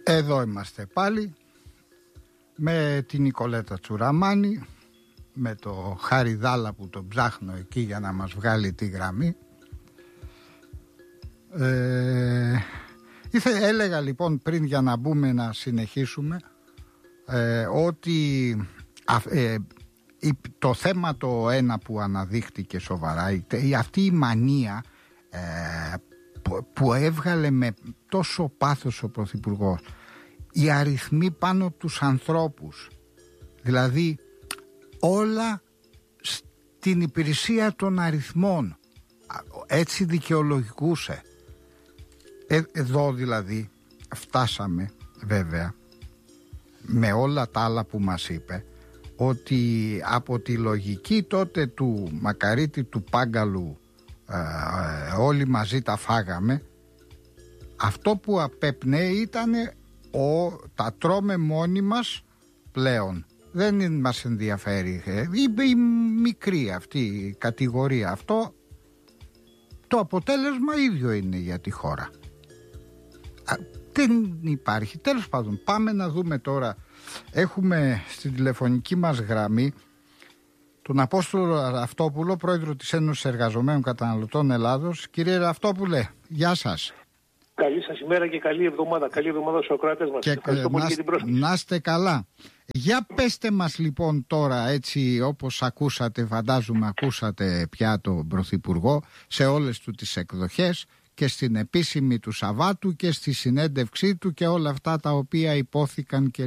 Εδώ είμαστε πάλι με την Νικολέτα Τσουραμάνη, με το Χάρη Δάλα που τον ψάχνω εκεί για να μας βγάλει τη γραμμή. Έλεγα λοιπόν πριν, για να μπούμε να συνεχίσουμε, ότι το θέμα το ένα που αναδείχτηκε σοβαρά, αυτή η μανία που έβγαλε με τόσο πάθος ο Πρωθυπουργός, οι αριθμοί πάνω τους ανθρώπους, δηλαδή όλα στην υπηρεσία των αριθμών, έτσι δικαιολογικούσε. Εδώ δηλαδή φτάσαμε βέβαια με όλα τα άλλα που μας είπε, ότι από τη λογική τότε του Μακαρίτη, του Πάγκαλου, όλοι μαζί τα φάγαμε, αυτό που απέπνεε ήταν τα τρώμε μόνοι μας πλέον, δεν μας ενδιαφέρει η μικρή αυτή η κατηγορία. Αυτό το αποτέλεσμα ίδιο είναι για τη χώρα. Δεν υπάρχει. Τέλος πάντων, πάμε να δούμε τώρα. Έχουμε στην τηλεφωνική μας γραμμή τον Απόστολο Ραφτόπουλο, πρόεδρο της Ένωσης Εργαζομένων Καταναλωτών Ελλάδος. Κύριε Ραφτόπουλε, γεια σας. Καλή σας ημέρα και καλή εβδομάδα. Καλή εβδομάδα στους ακροατές μας. Ευχαριστώ πολύ για την πρόσκληση. Να είστε καλά. Για πέστε μας λοιπόν τώρα, έτσι όπως ακούσατε, φαντάζομαι ακούσατε πια τον Πρωθυπουργό σε όλες του τις εκδοχές και στην επίσημη του Σαββάτου και στη συνέντευξή του και όλα αυτά τα οποία υπόθηκαν και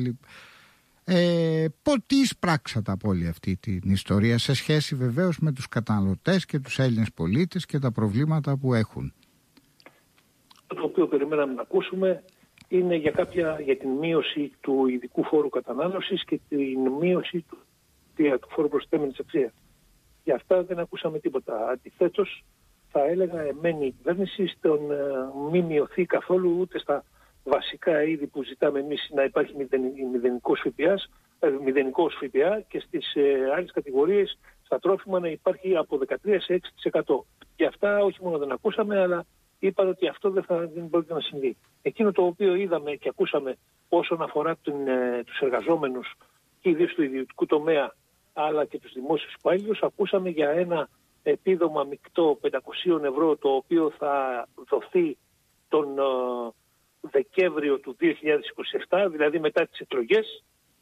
τι εισπράξατε από όλη αυτή την ιστορία, σε σχέση βεβαίως με τους καταναλωτές και τους Έλληνες πολίτες και τα προβλήματα που έχουν? Το οποίο περιμέναμε να ακούσουμε είναι για την μείωση του ειδικού φόρου κατανάλωσης και την μείωση του φόρου προσθέμενης αξίας. Για αυτά δεν ακούσαμε τίποτα. Αντιθέτως, θα έλεγα, εμένει η κυβέρνηση στον μη μειωθεί καθόλου ούτε στα βασικά είδη που ζητάμε εμείς, να υπάρχει μηδενικός ΦΠΑ, και στις άλλες κατηγορίες, στα τρόφιμα, να υπάρχει από 13% σε 6%. Και αυτά όχι μόνο δεν ακούσαμε, αλλά είπαν ότι αυτό δεν μπορεί να συμβεί. Εκείνο το οποίο είδαμε και ακούσαμε όσον αφορά τους εργαζόμενους και ιδίως του ιδιωτικού τομέα αλλά και τους δημόσιους υπάλληλους, ακούσαμε για ένα επίδομα μεικτό 500 ευρώ, το οποίο θα δοθεί τον Δεκέμβριο του 2027, δηλαδή μετά τις εκλογές,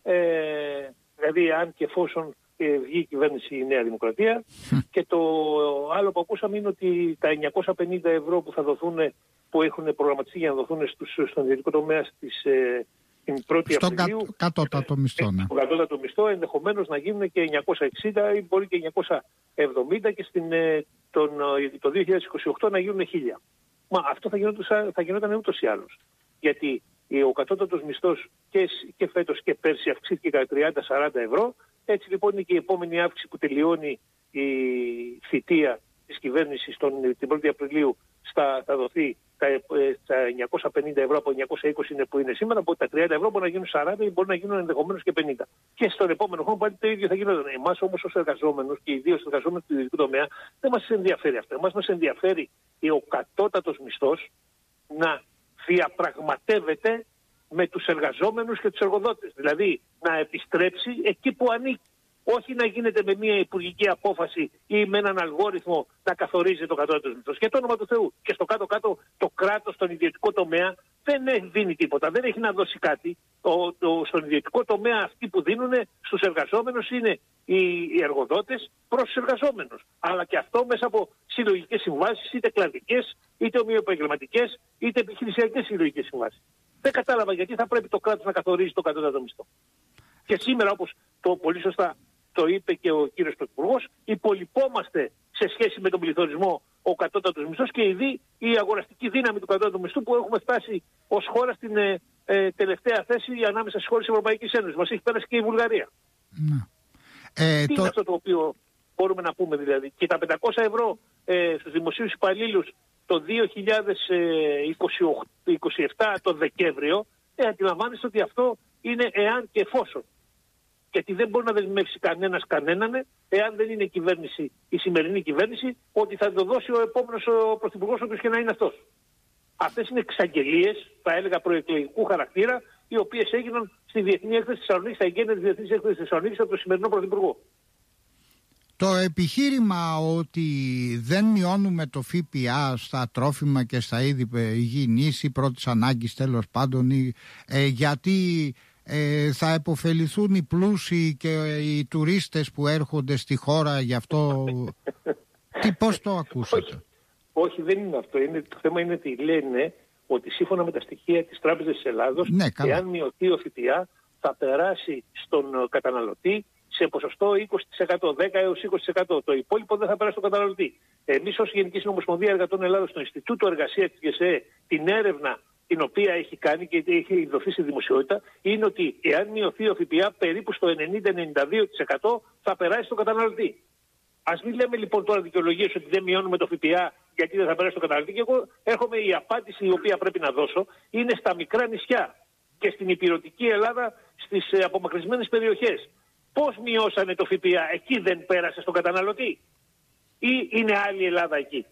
δηλαδή αν και εφόσον βγει η κυβέρνηση η Νέα Δημοκρατία. Και το άλλο που ακούσαμε είναι ότι τα 950 ευρώ που θα δοθούν, που έχουν προγραμματιστεί για να δοθούν στον ιδιωτικό τομέα την 1η Απριλίου, στο κατώτατο μισθό, ναι. Το κατώτατο μισθό ενδεχομένως να γίνουν και 960 ή μπορεί και 970 και το 2028 να γίνουν 1000. Μα αυτό θα γινόταν ούτως ή άλλως. Γιατί ο κατώτατος μισθός και φέτος και πέρσι αυξήθηκε κατά 30-40 ευρώ. Έτσι λοιπόν είναι και η επόμενη αύξηση που τελειώνει η θητεία της κυβέρνησης την 1η Απριλίου θα δοθεί στα 950 ευρώ από 920 είναι που είναι σήμερα, από τα 30 ευρώ μπορεί να γίνουν 40 ή μπορεί να γίνουν ενδεχομένως και 50. Και στον επόμενο χρόνο πάλι το ίδιο θα γινόταν. Εμάς όμως ως εργαζόμενους και ιδίως εργαζόμενους του ιδιωτικού τομέα δεν μας ενδιαφέρει αυτό. Εμάς μας ενδιαφέρει ο κατώτατος μισθός να διαπραγματεύεται με τους εργαζόμενους και τους εργοδότες. Δηλαδή να επιστρέψει εκεί που ανήκει. Όχι να γίνεται με μια υπουργική απόφαση ή με έναν αλγόριθμο να καθορίζει το κατώτατο μισθό. Και το όνομα του Θεού. Και στο κάτω-κάτω το κράτος στον ιδιωτικό τομέα δεν δίνει τίποτα. Δεν έχει να δώσει κάτι. Στον ιδιωτικό τομέα αυτοί που δίνουν στους εργαζόμενους είναι οι εργοδότες προς τους εργαζόμενους. Αλλά και αυτό μέσα από συλλογικές συμβάσεις, είτε κλαδικές, είτε ομοιοεπαγγελματικές, είτε επιχειρησιακές συλλογικές συμβάσεις. Δεν κατάλαβα γιατί θα πρέπει το κράτος να καθορίζει το κατώτατο μισθό. Και σήμερα, όπως το πολύ σωστά το είπε και ο κύριος Πρωθυπουργός, υπολοιπόμαστε σε σχέση με τον πληθωρισμό ο κατώτατος μισθός και η αγοραστική δύναμη του κατώτατου μισθού, που έχουμε φτάσει ως χώρα στην τελευταία θέση ανάμεσα στις χώρες της Ευρωπαϊκής Ένωσης. Μας έχει πέρασει και η Βουλγαρία. Τι είναι αυτό το οποίο μπορούμε να πούμε δηλαδή? Και τα 500 ευρώ στους δημοσίους υπαλλήλους το 2027 το Δεκέμβριο, αντιλαμβάνεστε ότι αυτό είναι εάν και εφόσον. Γιατί δεν μπορεί να δεσμεύσει κανένας κανέναν, εάν δεν είναι η σημερινή κυβέρνηση, ότι θα το δώσει ο επόμενος πρωθυπουργός, όποιος και να είναι αυτός. Αυτές είναι εξαγγελίες, θα έλεγα προεκλογικού χαρακτήρα, οι οποίες έγιναν στη Διεθνή Έκθεση Θεσσαλονίκης, στα εγγένεια της Διεθνής Έκθεσης Θεσσαλονίκης από τον σημερινό Πρωθυπουργό. Το επιχείρημα ότι δεν μειώνουμε το ΦΠΑ στα τρόφιμα και στα είδη υγιεινής ή πρώτης ανάγκης τέλος πάντων, γιατί θα επωφεληθούν οι πλούσιοι και οι τουρίστες που έρχονται στη χώρα, γι' αυτό πώς το ακούσατε? Όχι, δεν είναι αυτό. Το θέμα είναι ότι λένε ότι σύμφωνα με τα στοιχεία της Τράπεζας της Ελλάδος, εάν μειωθεί ο ΦΠΑ θα περάσει στον καταναλωτή σε ποσοστό 20%, 10 έως 20%. Το υπόλοιπο δεν θα περάσει στον καταναλωτή. Εμείς ως Γενική Συνομοσπονδία Εργατών Ελλάδος, στο Ινστιτούτο Εργασίας της ΓΕΣΕ, την έρευνα την οποία έχει κάνει και έχει δοθεί στη δημοσιότητα, είναι ότι εάν μειωθεί ο ΦΠΑ περίπου στο 90-92% θα περάσει στον καταναλωτή. Ας μην λέμε λοιπόν τώρα δικαιολογίες ότι δεν μειώνουμε το ΦΠΑ γιατί δεν θα περάσει στον καταναλωτή. Και εγώ έρχομαι, η απάντηση η οποία πρέπει να δώσω είναι στα μικρά νησιά και στην υπηρετική Ελλάδα, στις απομακρυσμένες περιοχές. Πώς μειώσανε το ΦΠΑ, εκεί δεν πέρασε στον καταναλωτή ή είναι άλλη Ελλάδα εκεί?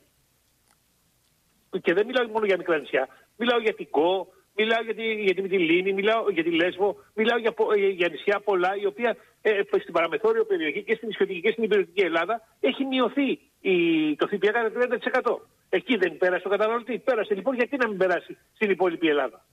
Και δεν μιλάω μόνο για μικρά νησιά, μιλάω για την Κο, μιλάω για τη Μυτιλήνη, μιλάω για τη Λέσβο, μιλάω για νησιά πολλά, η οποία στην παραμεθόριο περιοχή και στην νησιωτική και στην υπηρετική Ελλάδα έχει μειωθεί το ΦΠΑ κατά 30%. Εκεί δεν πέρασε στον καταναλωτή. Πέρασε λοιπόν, γιατί να μην περάσει στην υπόλοιπη Ελλάδα?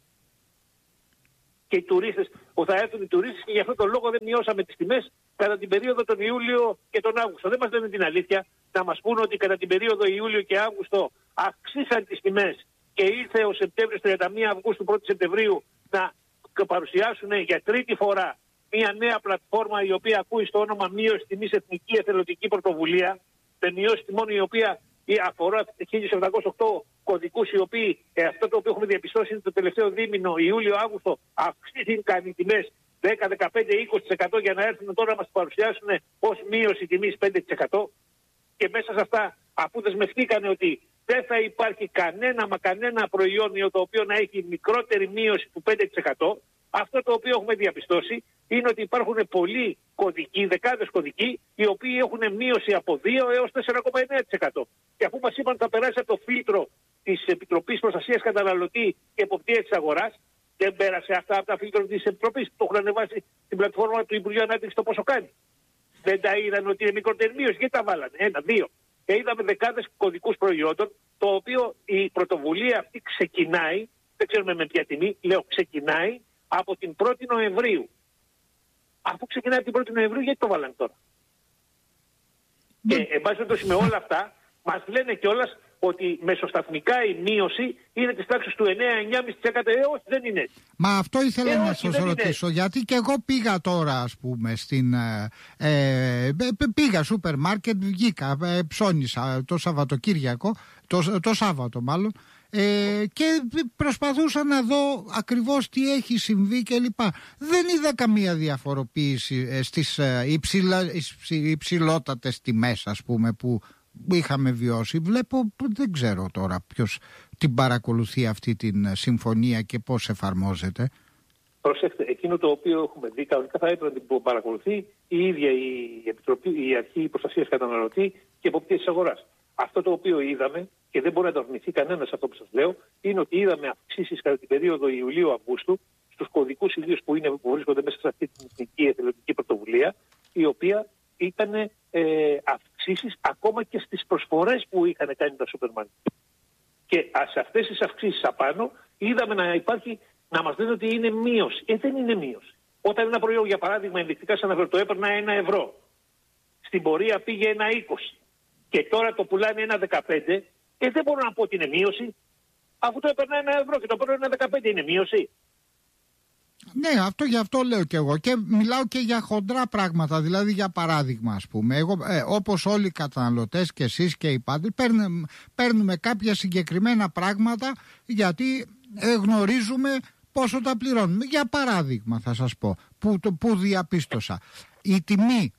Και οι τουρίστες, θα έρθουν οι τουρίστες και γι' αυτό τον λόγο δεν μειώσαμε τις τιμές κατά την περίοδο τον Ιούλιο και τον Αύγουστο. Δεν μας λένε την αλήθεια, να μας πούνε ότι κατά την περίοδο Ιούλιο και Αύγουστο αυξήσαν τις τιμές και ήρθε ο Σεπτέμβριος 31 Αυγούστου 1 Σεπτεμβρίου να παρουσιάσουν για τρίτη φορά μια νέα πλατφόρμα η οποία ακούει στο όνομα μείωση τιμής Εθνική Εθελοντική Πρωτοβουλία, με μειώσει τιμών η οποία αφορά 1.708 κωδικούς, οι οποίοι αυτό το οποίο έχουμε διαπιστώσει είναι το τελευταίο δίμηνο, Ιούλιο-Αύγουστο, αυξήθηκαν οι τιμές 10, 15, 20% για να έρθουν τώρα να μας παρουσιάσουν ως μείωση τιμής 5%. Και μέσα σε αυτά, αφού δεσμευτήκανε ότι δεν θα υπάρχει κανένα προϊόν το οποίο να έχει μικρότερη μείωση του 5%, αυτό το οποίο έχουμε διαπιστώσει είναι ότι υπάρχουν πολλοί κωδικοί, δεκάδες κωδικοί, οι οποίοι έχουν μείωση από 2 έως 4,9%. Και αφού μας είπαν ότι θα περάσει από το φίλτρο της Επιτροπής Προστασίας Καταναλωτή και Εποπτείας της Αγοράς, δεν πέρασε αυτά από τα φίλτρα της Επιτροπής που το έχουν ανεβάσει στην πλατφόρμα του Υπουργείου Ανάπτυξης το πόσο κάνει. Δεν τα είδαν ότι είναι μικρότερη μείωση? Γιατί τα βάλανε? 1, 2. Και είδαμε δεκάδες κωδικούς προϊόντων, το οποίο η πρωτοβουλία αυτή ξεκινάει, δεν ξέρουμε με ποια τιμή, λέω ξεκινάει από την 1η Νοεμβρίου. Αφού ξεκινάει από την 1η Νοεμβρίου, γιατί το βάλανε τώρα? Και εν πάση περιπτώσει με όλα αυτά, μας λένε κιόλας ότι μεσοσταθμικά η μείωση είναι της τάξης του 9-9,5%. Όχι, δεν είναι έτσι. Μα αυτό ήθελα να σας ρωτήσω, γιατί και εγώ πήγα τώρα, ας πούμε, πήγα σούπερ μάρκετ, βγήκα, ψώνισα το Σαββατοκύριακο, το Σάββατο μάλλον, και προσπαθούσα να δω ακριβώς τι έχει συμβεί κλπ. Δεν είδα καμία διαφοροποίηση στις υψηλότατες τιμές, ας πούμε, που είχαμε βιώσει. Βλέπω, δεν ξέρω τώρα ποιος την παρακολουθεί αυτή την συμφωνία και πώς εφαρμόζεται. Προσέξτε, εκείνο το οποίο έχουμε δει, κανονικά θα έπρεπε να την παρακολουθεί η ίδια η Επιτροπή, η Αρχή Προστασίας Καταναλωτή και Εποπτείας της Αγοράς. Αυτό το οποίο είδαμε, και δεν μπορεί να το αρνηθεί κανένας αυτό που σας λέω, είναι ότι είδαμε αυξήσεις κατά την περίοδο Ιουλίου-Αυγούστου στους κωδικούς ιδίους που βρίσκονται μέσα σε αυτή την Εθνική Εθελοντική Πρωτοβουλία, η οποία ήταν αυξήσεις ακόμα και στις προσφορές που είχαν κάνει τα σούπερ μάρκετ. Και σε αυτές τις αυξήσεις απάνω είδαμε να υπάρχει, να μας λένε ότι είναι μείωση. Δεν είναι μείωση. Όταν ένα προϊόν, για παράδειγμα, ενδεικτικά σαν να το έπαιρνα 1 ευρώ, στην πορεία πήγε 1,20 και τώρα το πουλάνε 1,15, δεν μπορώ να πω ότι είναι μείωση. Αφού το έπαιρνα 1 ευρώ και το παίρνω 1,15, είναι μείωση? Ναι, αυτό γι' αυτό λέω και εγώ, και μιλάω και για χοντρά πράγματα. Δηλαδή, για παράδειγμα, ας πούμε, εγώ, όπως όλοι οι καταναλωτές και εσείς και οι πάντες, παίρνουμε κάποια συγκεκριμένα πράγματα γιατί γνωρίζουμε πόσο τα πληρώνουμε. Για παράδειγμα, θα σας πω, που διαπίστωσα, η τιμή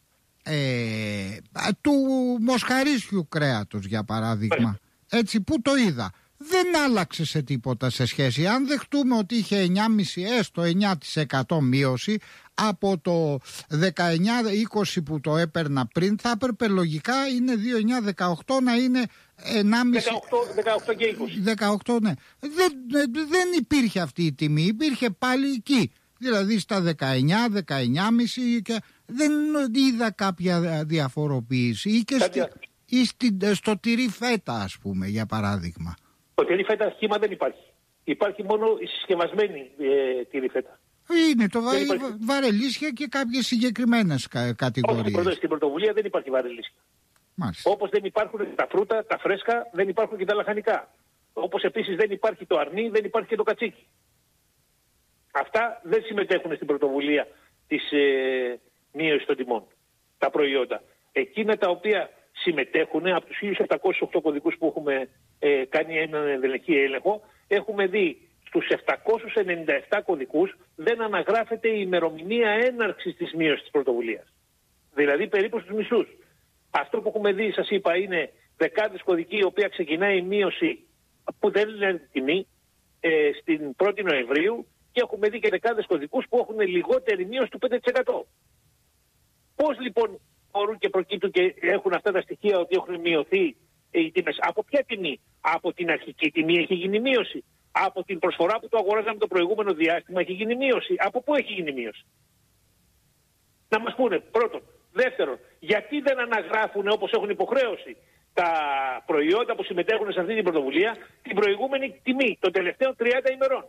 του μοσχαρίσιου κρέατος, για παράδειγμα, έτσι, που το είδα, δεν άλλαξε σε τίποτα σε σχέση. Αν δεχτούμε ότι είχε 9,5 έστω 9% μείωση από το 19-20 που το έπαιρνα πριν, θα έπρεπε λογικά είναι 2,9-18 να είναι 1,5. 18 και 20. 18, ναι. Δεν υπήρχε αυτή η τιμή, υπήρχε πάλι εκεί. Δηλαδή στα 19, 19,5 και δεν είδα κάποια διαφοροποίηση. Ή και στο τυρί φέτα, ας πούμε, για παράδειγμα. Το τυρί φέτα σχήμα δεν υπάρχει. Υπάρχει μόνο η συσκευασμένη τυρί φέτα. Είναι το βαρελίσια και κάποιες συγκεκριμένες κατηγορίες. Όχι, στην πρωτοβουλία δεν υπάρχει βαρελίσια. Όπως δεν υπάρχουν τα φρούτα, τα φρέσκα, δεν υπάρχουν και τα λαχανικά. Όπως επίσης δεν υπάρχει το αρνί, δεν υπάρχει και το κατσίκι. Αυτά δεν συμμετέχουν στην πρωτοβουλία της μείωσης των τιμών, τα προϊόντα. Εκείνα τα οποία συμμετέχουν από τους 1.708 κωδικούς που έχουμε κάνει έναν ενδελεχή έλεγχο, έχουμε δει στους 797 κωδικούς δεν αναγράφεται η ημερομηνία έναρξης της μείωσης της πρωτοβουλίας. Δηλαδή περίπου στους μισούς. Αυτό που έχουμε δει, σας είπα, είναι δεκάδες κωδικοί, η οποία ξεκινάει η μείωση που δεν είναι τιμή στην 1η Νοεμβρίου, και έχουμε δει και δεκάδες κωδικούς που έχουν λιγότερη μείωση του 5%. Πώς λοιπόν μπορούν και προκύπτουν και έχουν αυτά τα στοιχεία ότι έχουν μειωθεί οι τιμές? Από ποια τιμή? Από την αρχική τιμή έχει γίνει μείωση? Από την προσφορά που το αγοράζαμε το προηγούμενο διάστημα έχει γίνει μείωση? Από πού έχει γίνει μείωση? Να μας πούνε πρώτον. Δεύτερον, γιατί δεν αναγράφουν όπως έχουν υποχρέωση τα προϊόντα που συμμετέχουν σε αυτή την πρωτοβουλία την προηγούμενη τιμή των τελευταίων 30 ημερών?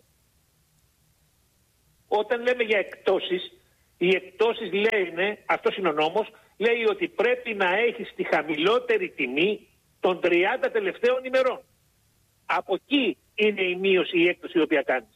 Όταν λέμε για εκτόσεις, οι εκτόσεις λένε, αυτός είναι ο νόμος, λέει ότι πρέπει να έχεις τη χαμηλότερη τιμή των 30 τελευταίων ημερών. Από εκεί είναι η μείωση, η έκπτωση η οποία κάνεις.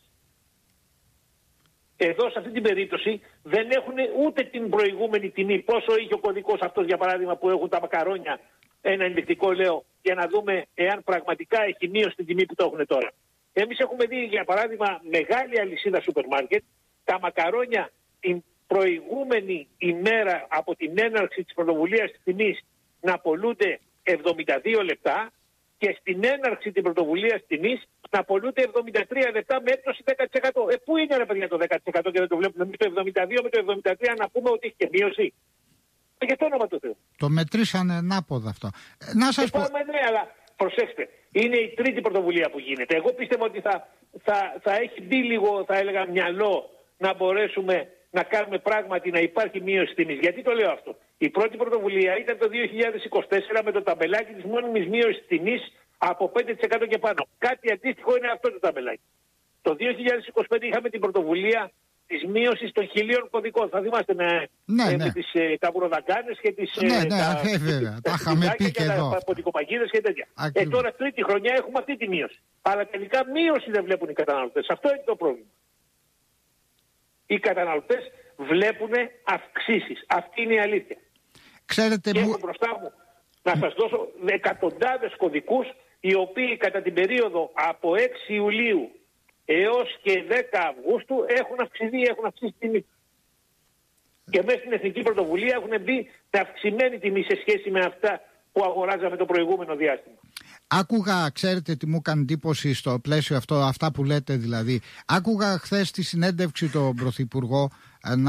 Εδώ σε αυτή την περίπτωση δεν έχουν ούτε την προηγούμενη τιμή. Πόσο είχε ο κωδικός αυτός, για παράδειγμα, που έχουν τα μακαρόνια, ένα ενδεικτικό λέω, για να δούμε εάν πραγματικά έχει μείωση την τιμή που το έχουν τώρα. Εμείς έχουμε δει, για παράδειγμα, μεγάλη αλυσίδα σούπερ μάρκετ, τα μακαρόνια την προηγούμενη ημέρα από την έναρξη της πρωτοβουλίας της τιμής να πωλούνται 72 λεπτά και στην έναρξη της πρωτοβουλίας της τιμής να πωλούνται 73 λεπτά με έκπτωση 10%. Πού είναι, ρε παιδιά, το 10% και δεν το βλέπουμε? Με το 72, με το 73 να πούμε ότι έχει και μείωση? Για το όνομα του Θεού. Το μετρήσανε ανάποδα αυτό. Να σας πω... Ναι, αλλά προσέξτε, είναι η τρίτη πρωτοβουλία που γίνεται. Εγώ πίστευα ότι θα έχει μπει λίγο, θα έλεγα, μυαλό να μπορέσουμε να κάνουμε πράγματι να υπάρχει μείωση τιμής. Γιατί το λέω αυτό? Η πρώτη πρωτοβουλία ήταν το 2024 με το ταμπελάκι της μόνιμης μείωσης τιμής από 5% και πάνω. Κάτι αντίστοιχο είναι αυτό το ταμπελάκι. Το 2025 είχαμε την πρωτοβουλία της μείωσης των 1.000 κωδικών. Θα θυμάστε με τις καβουροδαγκάνες και τις βέβαια. Τα είχαμε πει και εδώ. Τα ποτικοπαγίδες και τέτοια. Τώρα τρίτη χρονιά έχουμε αυτή τη μείωση. Αλλά τελικά μείωση δεν βλέπουν οι καταναλωτές. Αυτό είναι το πρόβλημα. Οι καταναλωτές βλέπουν αυξήσεις. Αυτή είναι η αλήθεια. Ξέρετε, και έχω μπροστά μου να σας δώσω εκατοντάδες κωδικούς, οι οποίοι κατά την περίοδο από 6 Ιουλίου έως και 10 Αυγούστου έχουν αυξήσει τιμή. Και μέσα στην Εθνική Πρωτοβουλία έχουν μπει με αυξημένη τιμή σε σχέση με αυτά που αγοράζαμε το προηγούμενο διάστημα. Άκουγα, ξέρετε τι μου έκανε εντύπωση στο πλαίσιο αυτό, αυτά που λέτε δηλαδή. Άκουγα χθες στη συνέντευξη τον Πρωθυπουργό να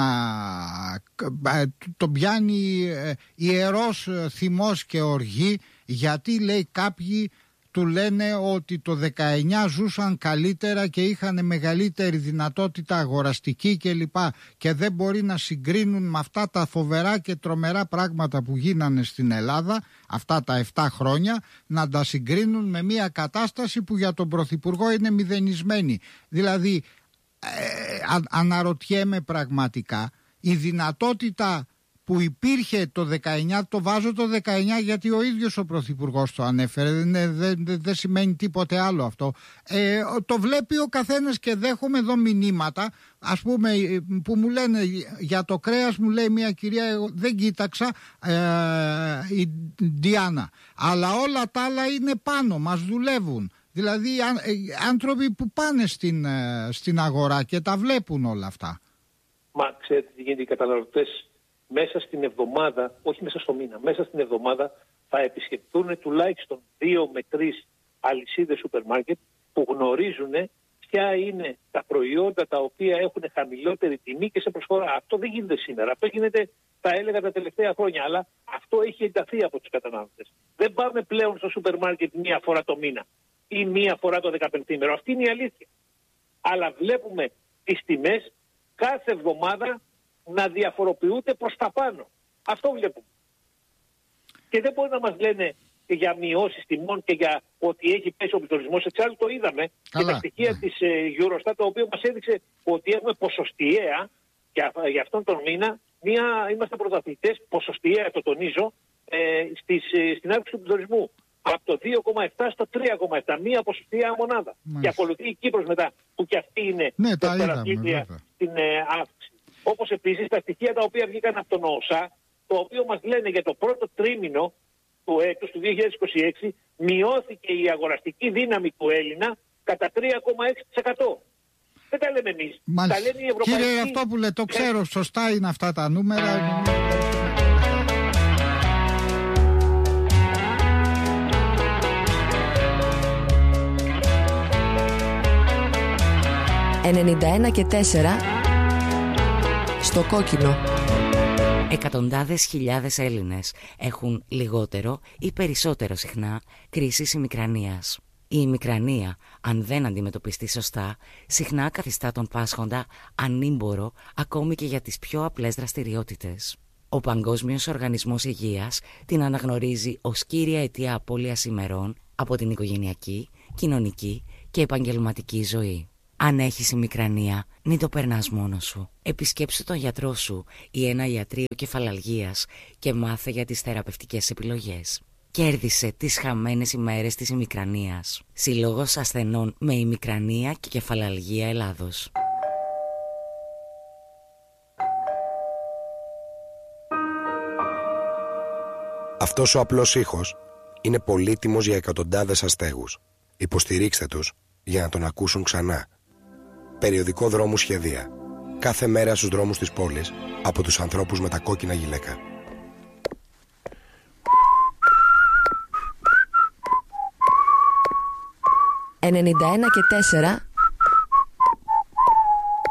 τον πιάνει ιερός θυμός και οργή, γιατί λέει κάποιοι του λένε ότι το 19 ζούσαν καλύτερα και είχαν μεγαλύτερη δυνατότητα αγοραστική κλπ. Και δεν μπορεί να συγκρίνουν με αυτά τα φοβερά και τρομερά πράγματα που γίνανε στην Ελλάδα αυτά τα 7 χρόνια, να τα συγκρίνουν με μια κατάσταση που για τον Πρωθυπουργό είναι μηδενισμένη. Δηλαδή αναρωτιέμαι πραγματικά, η δυνατότητα που υπήρχε το 19, το βάζω το 19 γιατί ο ίδιος ο Πρωθυπουργός το ανέφερε, δεν σημαίνει τίποτε άλλο αυτό. Το βλέπει ο καθένας και δέχομαι εδώ μηνύματα, ας πούμε, που μου λένε για το κρέας, μου λέει μια κυρία, δεν κοίταξα, η Διάννα, αλλά όλα τα άλλα είναι πάνω, μας δουλεύουν. Δηλαδή άνθρωποι που πάνε στην αγορά και τα βλέπουν όλα αυτά. Μα ξέρετε τι γίνεται, οι καταναλωτές μέσα στην εβδομάδα, όχι μέσα στο μήνα, μέσα στην εβδομάδα θα επισκεφτούν τουλάχιστον 2 με 3 αλυσίδες σούπερ μάρκετ που γνωρίζουν ποια είναι τα προϊόντα τα οποία έχουν χαμηλότερη τιμή και σε προσφορά. Αυτό δεν γίνεται σήμερα. Αυτό γίνεται, θα έλεγα, τα τελευταία χρόνια. Αλλά αυτό έχει ενταθεί από τους καταναλωτές. Δεν πάμε πλέον στο σούπερ μάρκετ μία φορά το μήνα ή μία φορά το 15ημερο. Αυτή είναι η αλήθεια. Αλλά βλέπουμε τις τιμές κάθε εβδομάδα να διαφοροποιούνται προς τα πάνω. Αυτό βλέπουμε. Και δεν μπορεί να μας λένε και για μειώσεις τιμών και για ότι έχει πέσει ο πληθωρισμός. Εξάλλου το είδαμε και τα στοιχεία της Eurostat, το οποίο μας έδειξε ότι έχουμε ποσοστιαία για αυτόν τον μήνα. Είμαστε πρωταθλητές, ποσοστιαία το τονίζω, στην αύξηση του πληθωρισμού. Από το 2,7 στο 3,7, μία ποσοστιαία μονάδα. Μάλιστα. Και ακολουθεί η Κύπρος μετά, που και αυτή είναι πρωταθλήτρια στην αύξηση. Όπως επίσης τα στοιχεία τα οποία βγήκαν από τον ΟΣΑ, το οποίο μας λένε για το πρώτο τρίμηνο του έτους του 2026 μειώθηκε η αγοραστική δύναμη του Έλληνα κατά 3,6%. Δεν τα λέμε εμείς. Τα λένε οι Ευρωπαϊκοί. Κύριε Αυτόπουλε, το ξέρω, σωστά είναι αυτά τα νούμερα. «91,4» στο κόκκινο. Εκατοντάδες χιλιάδες Έλληνες έχουν λιγότερο ή περισσότερο συχνά κρίσεις ημικρανίας. Η ημικρανία, αν δεν αντιμετωπιστεί σωστά, συχνά καθιστά τον πάσχοντα ανήμπορο ακόμη και για τις πιο απλές δραστηριότητες. Ο Παγκόσμιος Οργανισμός Υγείας την αναγνωρίζει ως κύρια αιτία απώλειας ημερών από την οικογενειακή, κοινωνική και επαγγελματική ζωή. Αν έχεις ημικρανία, μην το περνάς μόνος σου. Επισκέψου τον γιατρό σου ή ένα ιατρείο κεφαλαλγίας και μάθε για τις θεραπευτικές επιλογές. Κέρδισε τις χαμένες ημέρες της ημικρανίας. Συλλόγος ασθενών με ημικρανία και κεφαλαλγία Ελλάδος. Αυτός ο απλός ήχος είναι πολύτιμος για εκατοντάδες αστέγους. Υποστηρίξτε τους για να τον ακούσουν ξανά. Περιοδικό Δρόμου Σχεδία. Κάθε μέρα στους δρόμους της πόλης από τους ανθρώπους με τα κόκκινα γυλαίκα. «91,4»